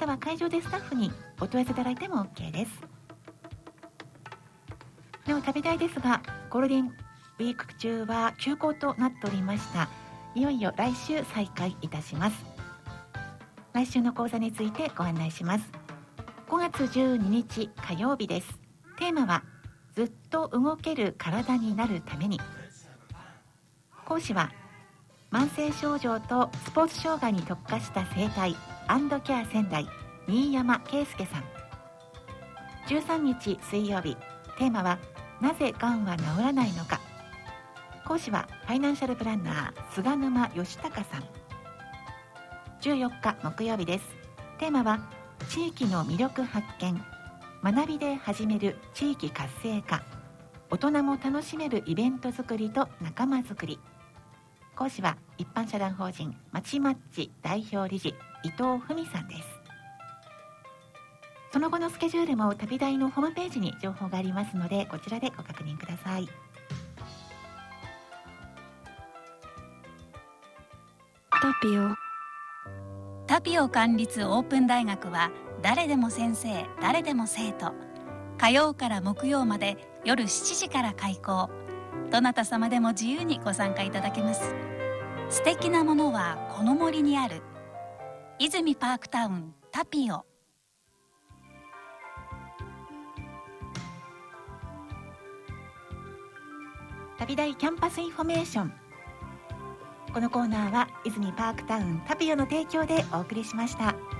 たは会場でスタッフにお問い合わせいただいても OK です。なお旅代ですが、ゴールデンウィーク中は休校となっておりました。いよいよ来週再開いたします。来週の講座についてご案内します。5月12日火曜日です。テーマはずっと動ける体になるために。講師は慢性症状とスポーツ障害に特化した整体&ケア仙台新山圭介さん。13日水曜日、テーマはなぜがんは治らないのか。講師はファイナンシャルプランナー菅沼義孝さん。14日木曜日です。テーマは地域の魅力発見、学びで始める地域活性化、大人も楽しめるイベント作りと仲間作り。講師は一般社団法人まちまっち代表理事伊藤文さんです。その後のスケジュールも旅代のホームページに情報がありますので、こちらでご確認ください。 タピオ管立オープン大学は誰でも先生、誰でも生徒。火曜から木曜まで夜7時から開講。どなた様でも自由にご参加いただけます。素敵なものはこの森にある。泉パークタウンタピオ。 旅代キャンパスインフォメーション。このコーナーは泉パークタウンタピオの提供でお送りしました。